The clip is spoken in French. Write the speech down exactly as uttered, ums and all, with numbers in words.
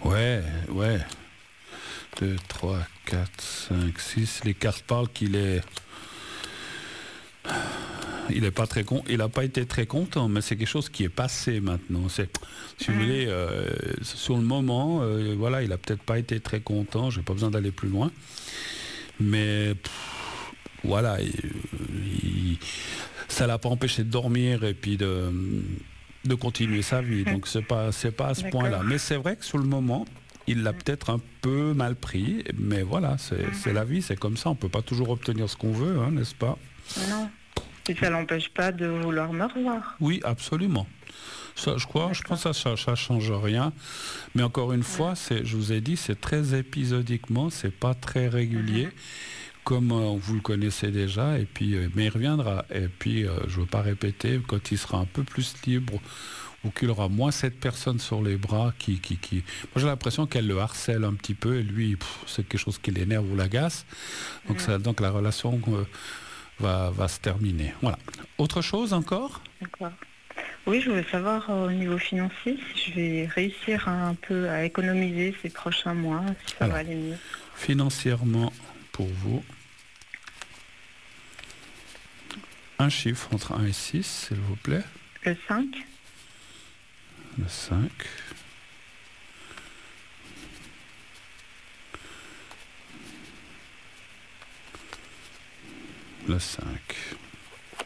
Ouais, ouais. deux, trois, quatre, cinq, six. Les cartes parlent qu'il est... Il est pas très con, il n'a pas été très content, mais c'est quelque chose qui est passé maintenant. C'est, si vous Mmh. voulez, euh, sur le moment, euh, voilà, il a peut-être pas été très content. J'ai pas besoin d'aller plus loin, mais pff, voilà, il, il, ça l'a pas empêché de dormir et puis de, de continuer sa vie. Donc c'est pas, c'est pas à ce D'accord. point-là. Mais c'est vrai que sur le moment, il l'a peut-être un peu mal pris, mais voilà, c'est, Mmh. c'est la vie, c'est comme ça. On peut pas toujours obtenir ce qu'on veut, hein, n'est-ce pas? Non. Et ça l'empêche pas de vouloir me revoir. Oui, absolument. Ça, je crois, je pense que ça, ça change rien. Mais encore une fois, c'est, je vous ai dit, c'est très épisodiquement, c'est pas très régulier, Mm-hmm. comme euh, vous le connaissez déjà. Et puis, euh, mais il reviendra. Et puis, euh, je veux pas répéter, quand il sera un peu plus libre ou qu'il aura moins cette personne sur les bras qui, qui, qui... Moi, j'ai l'impression qu'elle le harcèle un petit peu. Et lui, pff, c'est quelque chose qui l'énerve ou l'agace. Donc, Mm. ça, donc la relation euh, va, va se terminer. Voilà. Autre chose encore? D'accord. Oui, je voulais savoir euh, au niveau financier si je vais réussir à, un peu à économiser ces prochains mois, si ça Alors, va aller mieux. financièrement, pour vous, un chiffre entre un et six, s'il vous plaît. Le cinq. Le cinq. Le cinq.